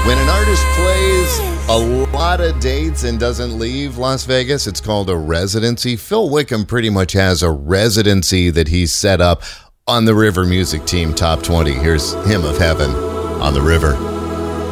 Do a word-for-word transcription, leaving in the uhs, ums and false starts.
When an artist plays a lot of dates and doesn't leave Las Vegas, it's called a residency. Phil Wickham pretty much has a residency that he's set up on the River Music Team Top twenty. Here's Hymn of Heaven on the River.